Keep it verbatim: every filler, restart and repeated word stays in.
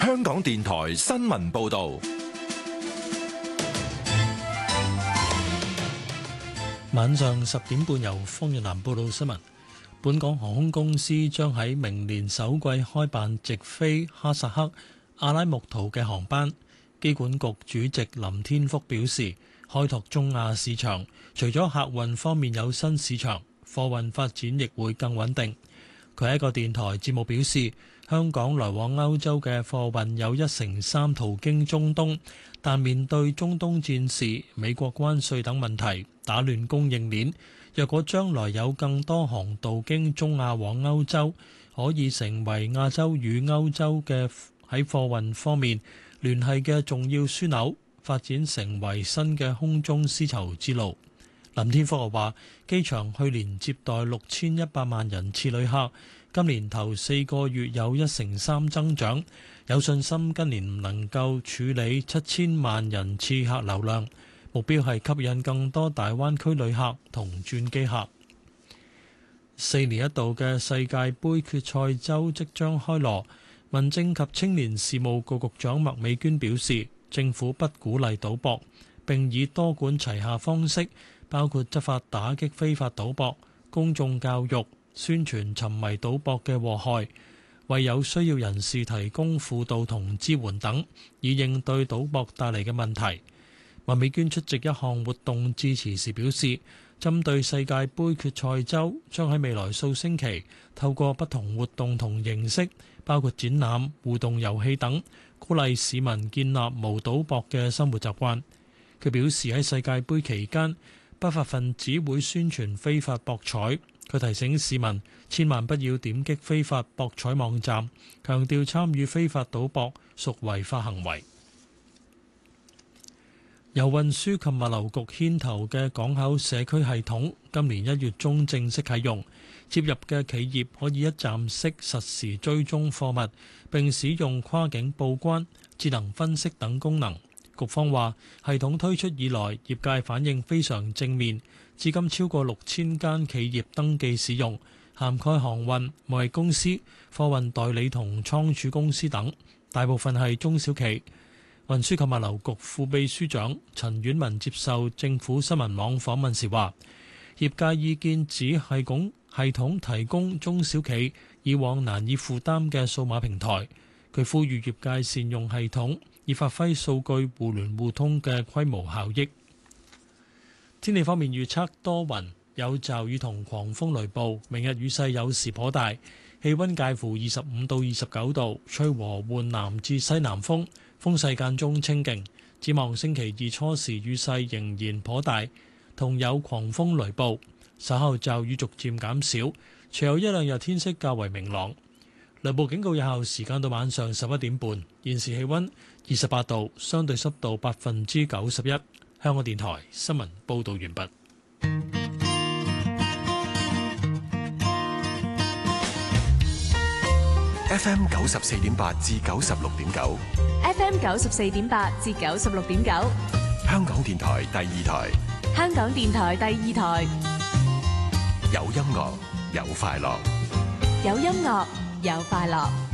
香港電台新聞報道。 晚上十點半由方潤南報道新聞。本港航空公司將喺明年首季開辦直飛哈薩克阿拉木圖嘅航班。機管局主席林天福表示，開拓中亞市場，除咗客運方面有新市場，貨運發展亦會更穩定。佢喺一個電台節目表示，香港來往歐洲嘅貨運有一成三途經中東，但面對中東戰事、美國關稅等問題打亂供應鏈，若果將來有更多航道經中亞往歐洲，可以成為亞洲與歐洲嘅喺貨運方面聯繫嘅重要樞紐，發展成為新嘅空中絲綢之路。林天福又話，機場去年接待六千一百萬人次旅客，今年頭四個月有一成三增長，有信心今年能夠處理七千萬人次客流量，目標係吸引更多大灣區旅客同轉機客。四年一度嘅世界盃決賽周即將開鑼，民政及青年事務局局長麥美娟表示，政府不鼓勵賭博，並以多管齊下方式，包括執法打擊非法賭博、公眾教育、宣傳沉迷賭博嘅禍害，為有需要人士提供輔導同支援等，以應對賭博帶嚟嘅問題。麥美娟出席一項活動致辭時表示，針對世界盃決賽周，將喺未來數星期透過不同活動同形式，包括展覽、互動遊戲等，鼓勵市民建立無賭博嘅生活習慣。佢表示喺世界盃期間，不法分子會宣傳非法博彩，佢提醒市民千萬不要點擊非法博彩網站，強調參與非法賭博屬違法行為。由運輸及物流局牽頭嘅港口社區系統今年一月中正式啟用，接入嘅企業可以一站式實時追蹤貨物，並使用跨境報關、智能分析等功能。局方話，系統推出以來，業界反應非常正面，至今超過六千間企業登記使用，涵蓋航運、貿易公司、貨運代理同倉儲公司等，大部分係中小企。運輸及物流局副秘書長陳婉文接受政府新聞網訪問時話，業界意見指係供系統提供中小企以往難以負擔嘅數碼平台，佢呼籲業界善用系統，以發揮數據互聯互通嘅規模效益。天氣方面預測多雲，有驟雨同狂風雷暴，明日雨勢有時頗大，氣溫介乎二十五到二十九度，吹和緩南至西南風，風勢間中清勁。展望星期二初時雨勢仍然頗大，同有狂風雷暴，稍後驟雨逐漸減少，隨後一兩日天色較為明朗。雷暴警告有效時間到晚上十一點半。現時氣溫二十八度，相對濕度百分之九十一。香港電台新聞報道完畢。 F M 九十四點八至九十六點九。 F M 九十四點八至九十六點九。 香港電台第二台。 香港電台第二台。 有音樂，有快樂。 有音樂，有快樂。